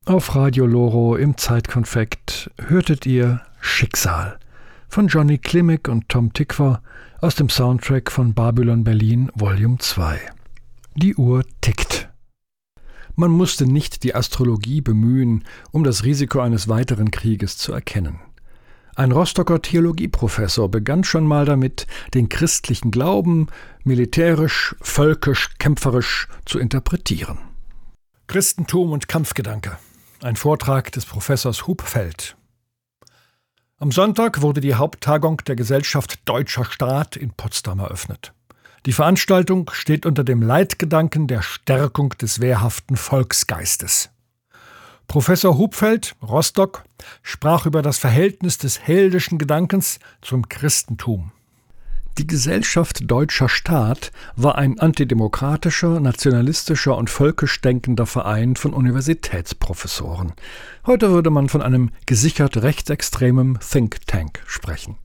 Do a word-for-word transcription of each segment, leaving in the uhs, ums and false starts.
Auf Radio Loro im Zeitkonfekt hörtet ihr Schicksal von Johnny Klimek und Tom Tykwer aus dem Soundtrack von Babylon Berlin Volume zwei. Die Uhr tickt. Man musste nicht die Astrologie bemühen, um das Risiko eines weiteren Krieges zu erkennen. Ein Rostocker Theologieprofessor begann schon mal damit, den christlichen Glauben militärisch, völkisch, kämpferisch zu interpretieren. Christentum und Kampfgedanke. Ein Vortrag des Professors Hupfeld. Am Sonntag wurde die Haupttagung der Gesellschaft Deutscher Staat in Potsdam eröffnet. Die Veranstaltung steht unter dem Leitgedanken der Stärkung des wehrhaften Volksgeistes. Professor Hupfeld, Rostock, sprach über das Verhältnis des heldischen Gedankens zum Christentum. Die Gesellschaft Deutscher Staat war ein antidemokratischer, nationalistischer und völkisch denkender Verein von Universitätsprofessoren. Heute würde man von einem gesichert rechtsextremen Think Tank sprechen.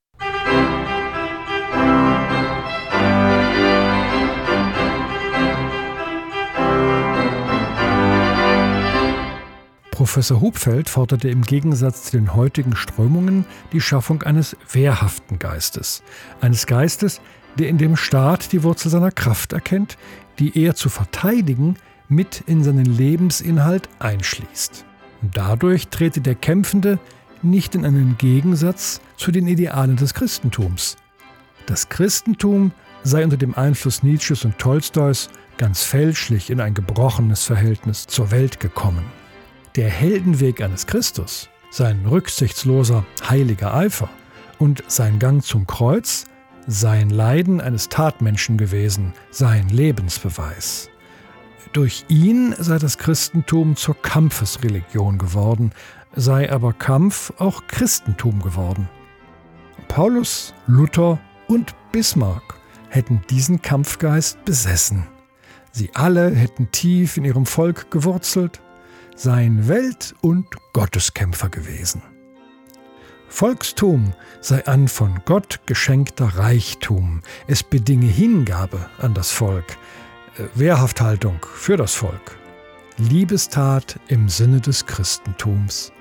Professor Hupfeld forderte im Gegensatz zu den heutigen Strömungen die Schaffung eines wehrhaften Geistes. Eines Geistes, der in dem Staat die Wurzel seiner Kraft erkennt, die er zu verteidigen mit in seinen Lebensinhalt einschließt. Und dadurch trete der Kämpfende nicht in einen Gegensatz zu den Idealen des Christentums. Das Christentum sei unter dem Einfluss Nietzsches und Tolstois ganz fälschlich in ein gebrochenes Verhältnis zur Welt gekommen. Der Heldenweg eines Christus, sein rücksichtsloser, heiliger Eifer und sein Gang zum Kreuz, sein Leiden eines Tatmenschen gewesen, sein Lebensbeweis. Durch ihn sei das Christentum zur Kampfesreligion geworden, sei aber Kampf auch Christentum geworden. Paulus, Luther und Bismarck hätten diesen Kampfgeist besessen. Sie alle hätten tief in ihrem Volk gewurzelt, seien Welt- und Gotteskämpfer gewesen. Volkstum sei an von Gott geschenkter Reichtum. Es bedinge Hingabe an das Volk, äh, Wehrhafthaltung für das Volk, Liebestat im Sinne des Christentums.